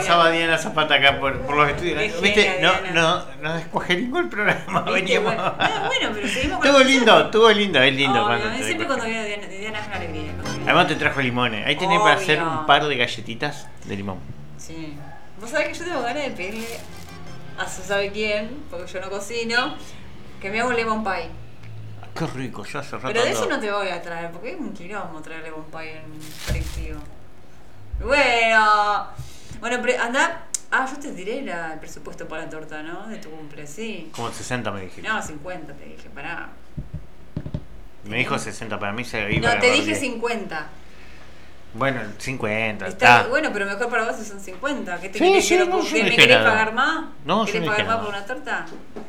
pasaba Diana Zapata acá por los estudios. Qué ¿Viste? genia, No descuajeringó el programa. ¿Viste? Veníamos. Bueno, pero seguimos con Estuvo el lindo, mensaje. estuvo lindo, es lindo. Obvio, cuando te siempre cuando descuajeringó. viene Diana es una alegría. ¿No? Además te trajo limones. Ahí tenés para hacer Obvio. un par de galletitas de limón. Sí. Vos sabés que yo tengo ganas de pedirle a se sabe quién, porque yo no cocino, que me haga un lemon pie. Qué rico, yo hace rato. Pero de eso ando- no te voy a traer, porque es un quilombo traer lemon pie en colectivo. Bueno, pero anda. Ah, yo te diré el presupuesto para la torta, ¿no? De tu cumple, sí. Como 60 me dijiste. No, 50 te dije, pará. Me dijo 60, para mí se iba a No, te agarrar dije 10. 50. Bueno, 50, Está, está. bueno, pero mejor para vos si son 50. ¿Qué te Sí, querés, sí, que no, yo no me dije querés nada. pagar más? No, yo ¿Querés no dije pagar más nada. por una torta?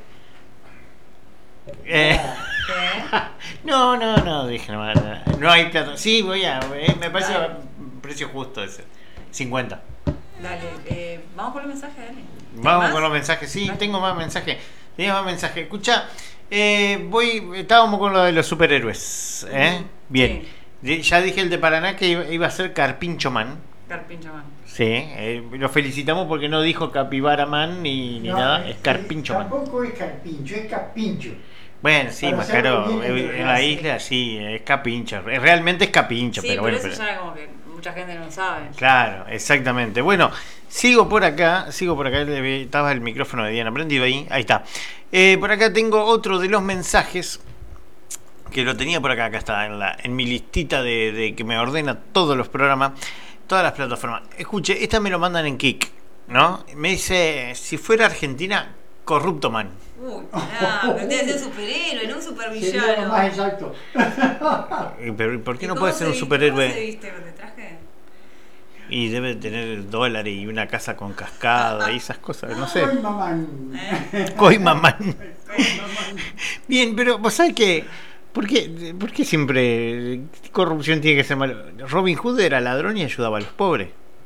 Eh, ¿Qué? no, dije nada. No hay plata. Sí, me parece Dale. un precio justo ese. 50. Dale, vamos por el mensaje, dale. Vamos ¿Más? con los mensajes. Sí, Dale. tengo más mensajes. Tenía más mensajes. Escucha, estábamos con lo de los superhéroes. Bien. Ya dije el de Paraná que iba a ser Carpincho Man. Carpincho man. Sí, lo felicitamos porque no dijo Capibara Man ni nada, es Carpincho Man. Tampoco es carpincho, es capincho. Bueno, sí, Para más hacerlo claro, bien en la isla sí, es Capincho. Realmente es Capincho, Sí, pero pero bueno. eso ya como que mucha gente no lo sabe. Claro, exactamente. Bueno, sigo por acá, estaba el micrófono de Diana prendido ahí está. Por acá tengo otro de los mensajes que lo tenía por acá está, en mi listita de que me ordena todos los programas, todas las plataformas. Escuche, esta me lo mandan en Kik, ¿no? Me dice, si fuera Argentina, Corrupto Man. Uy, pará, pero debe ser un superhéroe, no un Sería lo supervillano. más exacto. Pero ¿por qué ¿Y no cómo puede ser un se viste? ¿Cómo se superhéroe? viste con el traje? Y debe tener dólares y una casa con cascada y esas cosas, no sé. Ay, mamán. Coimamán. Bien, pero vos sabés que por qué siempre corrupción tiene que ser malo? Robin Hood era ladrón y ayudaba a los pobres.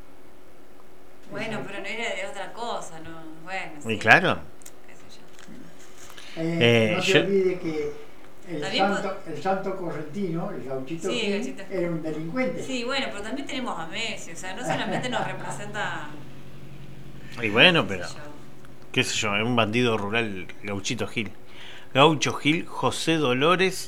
Bueno, pero no era de otra cosa, ¿no? Bueno, sí. Y claro. Qué sé yo. No se yo- olvide que También el santo correntino, el gauchito Sí, Gil, Gauchito. era un delincuente. Sí, bueno, pero también tenemos a Messi, o sea, no solamente nos representa. Y bueno, pero qué sé yo. qué sé yo, es un bandido rural, Gauchito Gil. Gaucho Gil, José Dolores,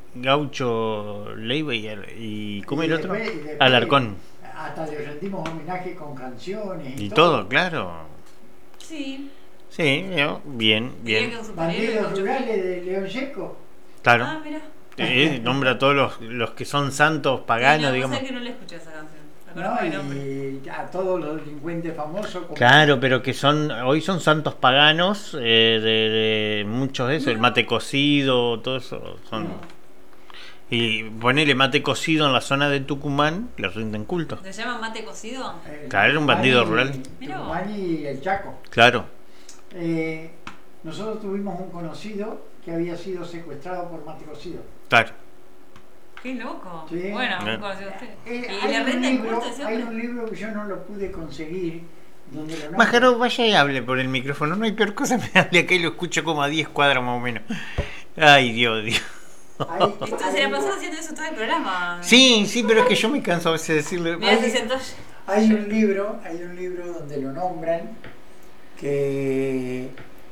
Gaucho Leiva y ¿cómo es el otro? después Alarcón. Hasta le rendimos homenaje con canciones Y todo, claro. Sí. Sí, bien, Diría que bien. un superhéroe. Bandidos Gaucho rurales Gil. de León Seco. Claro. Ah, mira. Nombra a todos los que son santos paganos, no, digamos. Sé que no le escuché esa canción. Me ¿No? conozco el nombre. Y a todos los delincuentes famosos. como- Claro, pero que hoy son santos paganos, de muchos de eso, el mate cocido, todo eso son. Y ponele mate cocido en la zona de Tucumán, le rinden culto. ¿Se llama mate cocido? Claro, era un bandido Tucumán rural. Mirá vos. Tucumán y el Chaco. Claro. Nosotros tuvimos un conocido que había sido secuestrado por mate cocido. Claro. Qué loco. Sí. Bueno, Bien. ¿cómo conoció usted? ¿Y Hay le un renta el libro- culto a ese hay hombre? un libro que yo no lo pude conseguir donde lo Majaro, vaya y hable por el micrófono. No hay peor cosa, me hable acá y lo escucho como a 10 cuadras más o menos. Ay, Dios. Entonces se la pasó haciendo eso todo el programa. Sí, pero es que yo me canso a veces de decirle. Mira, se sentó. Hay un libro donde lo nombran que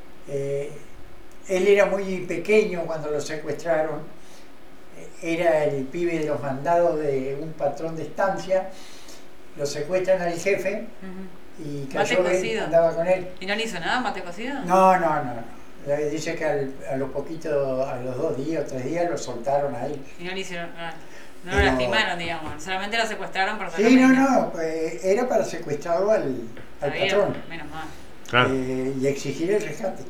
él era muy pequeño cuando lo secuestraron. Era el pibe de los mandados de un patrón de estancia. Lo secuestran al jefe y Mate cayó él, cocido. andaba con él. ¿Y no le hizo nada, mate cocido? No. Dice que a los poquitos, a los 2 días o 3 días lo soltaron ahí. Y no le hicieron nada. No lo Pero- lastimaron, digamos. Solamente lo secuestraron por Sí, no, era para secuestrarlo al Está bien, patrón menos mal. Claro. y exigir el rescate.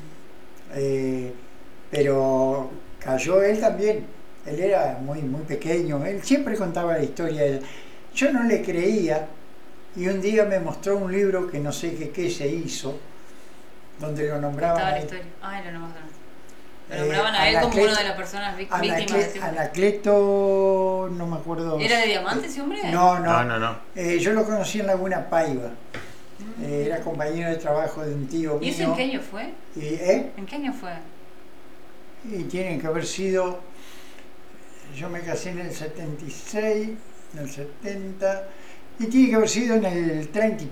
Pero cayó él también. Él era muy pequeño. Él siempre contaba la historia. Yo no le creía y un día me mostró un libro que no sé qué se hizo, donde lo nombraban Estaba a la él. historia. Ay, lo nombraron. Lo nombraban a él como una de las personas víctimas de este hombre. Anacleto, no me acuerdo. ¿Era de diamante ese hombre? No. No. Yo lo conocí en Laguna Paiva. Era compañero de trabajo de un tío mío. ¿Y eso en qué año fue? ¿En qué año fue? Y tienen que haber sido. Yo me casé en el 76, en el 70, y tiene que haber sido en el 30 y